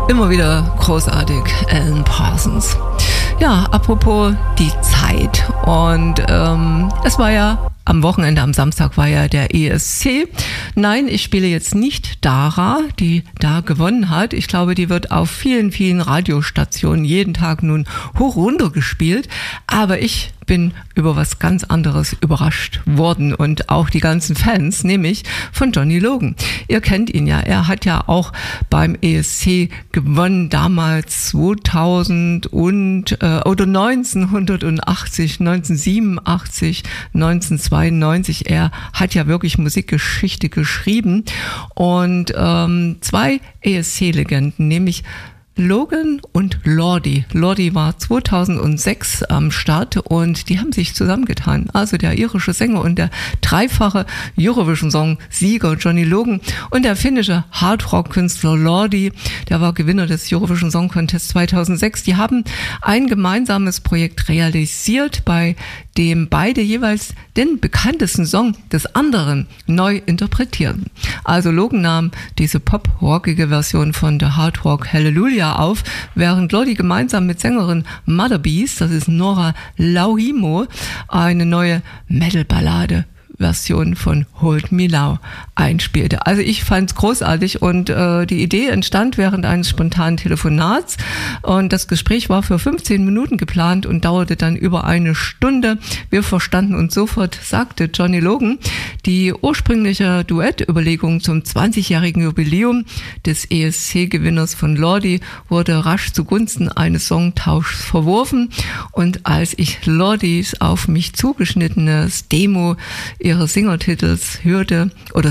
Immer wieder großartig, Alan Parsons. Ja, apropos die Zeit. Und es war ja am Wochenende, am Samstag war ja der ESC. Nein, ich spiele jetzt nicht Dara, die da gewonnen hat. Ich glaube, die wird auf vielen, vielen Radiostationen jeden Tag nun hoch runter gespielt. Aber ich bin über was ganz anderes überrascht worden und auch die ganzen Fans, nämlich von Johnny Logan. Ihr kennt ihn ja, er hat ja auch beim ESC gewonnen, damals 2000 und oder 1980, 1987, 1992. Er hat ja wirklich Musikgeschichte geschrieben und zwei ESC-Legenden, nämlich Logan und Lordi. Lordi war 2006 am Start und die haben sich zusammengetan. Also der irische Sänger und der dreifache Eurovision-Song-Sieger Johnny Logan und der finnische Hardrock-Künstler Lordi, der war Gewinner des Eurovision Song Contest 2006. Die haben ein gemeinsames Projekt realisiert, bei dem beide jeweils den bekanntesten Song des anderen neu interpretieren. Also Logan nahm diese pop-rockige Version von The Hard Rock Hallelujah auf, während Lordi gemeinsam mit Sängerin Mother Beast, das ist Nora Lauhimo, eine neue Metal-Ballade-Version von Hold Me Now einspielte. Also ich fand es großartig und die Idee entstand während eines spontanen Telefonats und das Gespräch war für 15 Minuten geplant und dauerte dann über eine Stunde. Wir verstanden uns sofort, sagte Johnny Logan. Die ursprüngliche Duettüberlegung zum 20-jährigen Jubiläum des ESC-Gewinners von Lordi wurde rasch zugunsten eines Songtauschs verworfen und als ich Lordis auf mich zugeschnittenes Demo ihres Siegertitels hörte,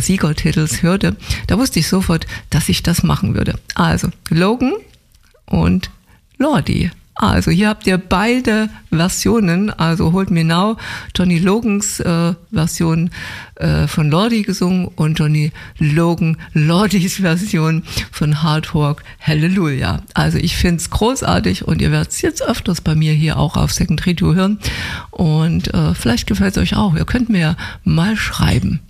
da wusste ich sofort, dass ich das machen würde. Also Logan und Lordi. Also hier habt ihr beide Versionen, also Hold Me Now, Johnny Logans Version von Lordi gesungen und Johnny Logan Lordis Version von Hard Rock Hallelujah. Also ich finde es großartig und ihr werdet es jetzt öfters bei mir hier auch auf Second Radio hören und vielleicht gefällt es euch auch. Ihr könnt mir mal schreiben.